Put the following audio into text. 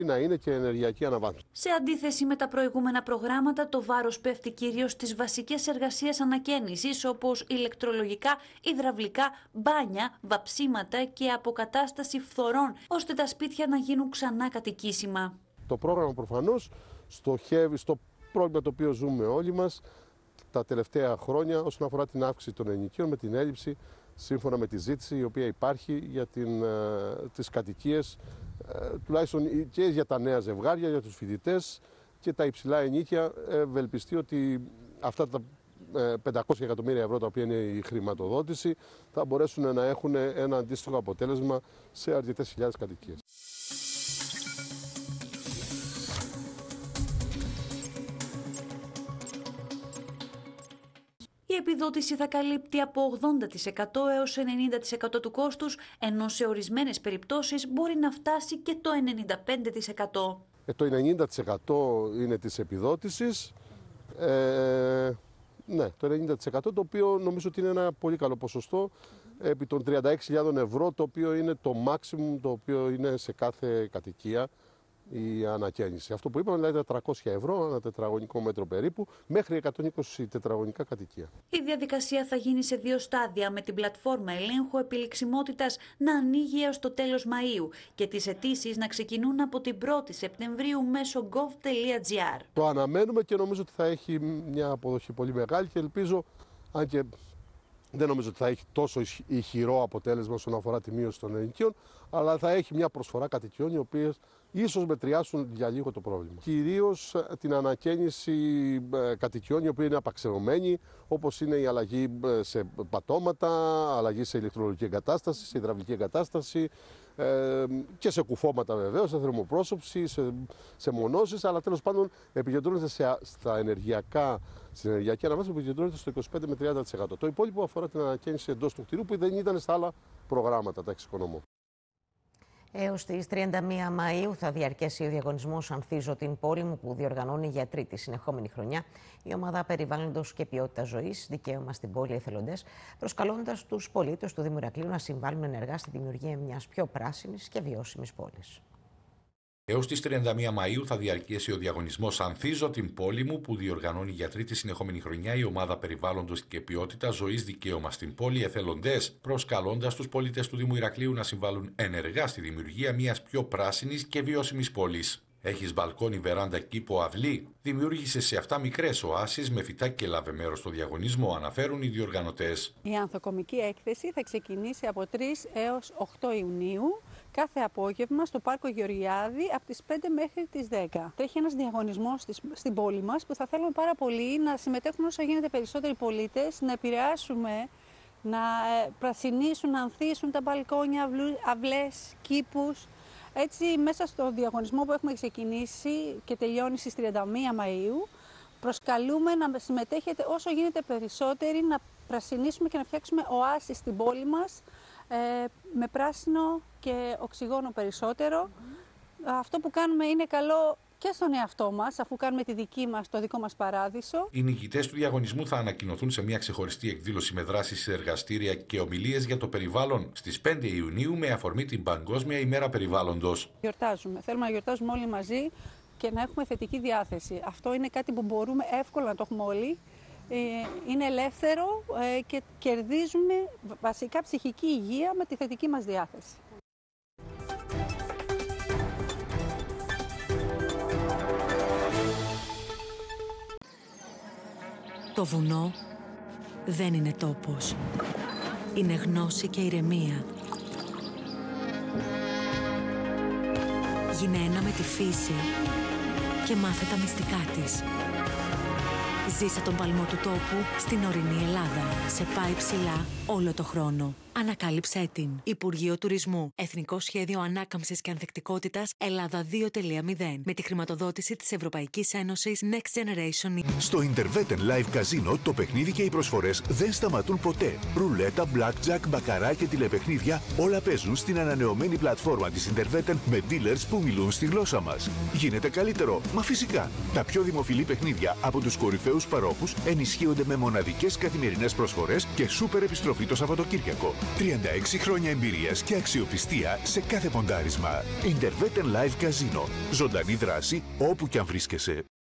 Να είναι και ενεργειακή αναβάθμιση. Σε αντίθεση με τα προηγούμενα προγράμματα, το βάρος πέφτει κυρίως στις βασικές εργασίες ανακαίνησης, όπως ηλεκτρολογικά, υδραυλικά, μπάνια, βαψίματα και αποκατάσταση φθορών, ώστε τα σπίτια να γίνουν ξανά κατοικήσιμα. Το πρόγραμμα προφανώς στοχεύει στο πρόβλημα το οποίο ζούμε όλοι μας τα τελευταία χρόνια όσον αφορά την αύξηση των ενοικίων με την έλλειψη, σύμφωνα με τη ζήτηση η οποία υπάρχει για τις κατοικίες, τουλάχιστον και για τα νέα ζευγάρια, για τους φοιτητές και τα υψηλά ενοίκια. Ευελπιστεί ότι αυτά τα 500 εκατομμύρια ευρώ τα οποία είναι η χρηματοδότηση θα μπορέσουν να έχουν ένα αντίστοιχο αποτέλεσμα σε αρκετές χιλιάδες κατοικίες. Η επιδότηση θα καλύπτει από 80% έως 90% του κόστους, ενώ σε ορισμένες περιπτώσεις μπορεί να φτάσει και το 95%. Το 90% είναι της επιδότησης, ναι, το 90% το οποίο νομίζω ότι είναι ένα πολύ καλό ποσοστό επί των 36.000 ευρώ, το οποίο είναι το maximum το οποίο είναι σε κάθε κατοικία η ανακαίνιση. Αυτό που είπαμε, δηλαδή 400 ευρώ ανά τετραγωνικό μέτρο περίπου, μέχρι 120 τετραγωνικά κατοικία. Η διαδικασία θα γίνει σε 2 στάδια, με την πλατφόρμα ελέγχου επιλεξιμότητας να ανοίγει έως το τέλος Μαΐου και τις αιτήσεις να ξεκινούν από την 1η Σεπτεμβρίου μέσω gov.gr. Το αναμένουμε και νομίζω ότι θα έχει μια αποδοχή πολύ μεγάλη και ελπίζω, αν και δεν νομίζω ότι θα έχει τόσο ηχηρό αποτέλεσμα όσον αφορά τη μείωση των ενοικίων, αλλά θα έχει μια προσφορά κατοικιών οι οποίες ίσως μετριάσουν για λίγο το πρόβλημα. Κυρίως την ανακαίνιση κατοικιών οι οποίοι είναι απαξερωμένοι, όπως είναι η αλλαγή σε πατώματα, αλλαγή σε ηλεκτρολογική εγκατάσταση, σε υδραυλική εγκατάσταση και σε κουφώματα βεβαίως, σε θερμοπρόσωψη, σε μονώσεις, αλλά τέλος πάντων επικεντρώνεται στην ενεργειακή αναβάθμιση, επικεντρώνεται στο 25 με 30%. Το υπόλοιπο αφορά την ανακαίνιση εντός του κτηρίου που δεν ήταν στα άλλα προγράμματα, τα εξοικονομώ. Έως τις 31 Μαΐου θα διαρκέσει ο διαγωνισμός «Ανθίζω την πόλη μου» που διοργανώνει για τρίτη συνεχόμενη χρονιά η Ομάδα Περιβάλλοντος και Ποιότητας Ζωής, Δικαίωμα στην Πόλη Εθελοντές, προσκαλώντας τους πολίτες του Δήμου Ηρακλείου να συμβάλλουν ενεργά στη δημιουργία μιας πιο πράσινης και βιώσιμης πόλης. Έως τις 31 Μαΐου θα διαρκέσει ο διαγωνισμός «Ανθίζω την πόλη μου» που διοργανώνει για τρίτη συνεχόμενη χρονιά η Ομάδα Περιβάλλοντος και Ποιότητας Ζωής, Δικαίωμα στην Πόλη Εθελοντές, προσκαλώντας τους πολίτες του Δήμου Ηρακλείου να συμβάλλουν ενεργά στη δημιουργία μιας πιο πράσινης και βιώσιμης πόλης. Έχεις μπαλκόνι, βεράντα, κήπο, αυλή? Δημιούργησε σε αυτά μικρές οάσεις με φυτά και λάβε μέρος στο διαγωνισμό, αναφέρουν οι διοργανωτές. Η ανθοκομική έκθεση θα ξεκινήσει από 3 έως 8 Ιουνίου. Κάθε απόγευμα στο Πάρκο Γεωργιάδη από τις 5 μέχρι τις 10. Τρέχει ένας διαγωνισμός στην πόλη μας που θα θέλουμε πάρα πολύ να συμμετέχουν όσο γίνεται περισσότεροι πολίτες, να επηρεάσουμε, να πρασινίσουν, να ανθίσουν τα μπαλκόνια, αυλές, κήπους. Έτσι, μέσα στο διαγωνισμό που έχουμε ξεκινήσει και τελειώνει στις 31 Μαΐου, προσκαλούμε να συμμετέχετε όσο γίνεται περισσότεροι, να πρασινίσουμε και να φτιάξουμε οάσεις στην πόλη μας, με πράσινο και οξυγόνο περισσότερο. Αυτό που κάνουμε είναι καλό και στον εαυτό μας, αφού κάνουμε το δικό μας παράδεισο. Οι νικητές του διαγωνισμού θα ανακοινωθούν σε μια ξεχωριστή εκδήλωση με δράσεις σε εργαστήρια και ομιλίες για το περιβάλλον στις 5 Ιουνίου με αφορμή την Παγκόσμια ημέρα περιβάλλοντος. Θέλουμε να γιορτάζουμε όλοι μαζί και να έχουμε θετική διάθεση. Αυτό είναι κάτι που μπορούμε εύκολα να το έχουμε όλοι. Είναι ελεύθερο και κερδίζουμε βασικά ψυχική υγεία με τη θετική μας διάθεση. Το βουνό δεν είναι τόπος. Είναι γνώση και ηρεμία. Γίνε ένα με τη φύση και μάθε τα μυστικά της. Ζήσε τον παλμό του τόπου στην ορεινή Ελλάδα. Σε πάει ψηλά όλο το χρόνο. Ανακάλυψέ την. Υπουργείο Τουρισμού. Εθνικό Σχέδιο Ανάκαμψης και Ανθεκτικότητας Ελλάδα 2.0. Με τη χρηματοδότηση της Ευρωπαϊκής Ένωσης Next Generation. Στο Interveten Live Casino το παιχνίδι και οι προσφορές δεν σταματούν ποτέ. Ρουλέτα, blackjack, μπακαρά και τηλεπαιχνίδια όλα παίζουν στην ανανεωμένη πλατφόρμα της Interveten με dealers που μιλούν στη γλώσσα μας. Γίνεται καλύτερο, μα φυσικά. Τα πιο δημοφιλή παιχνίδια από τους κορυφαίους παρόχους ενισχύονται με μοναδικές καθημερινές προσφορές και σούπερ επιστροφή το Σαββατοκύριακο. 36 χρόνια εμπειρίας και αξιοπιστία σε κάθε ποντάρισμα. Interveten Live Casino. Ζωντανή δράση όπου κι αν βρίσκεσαι.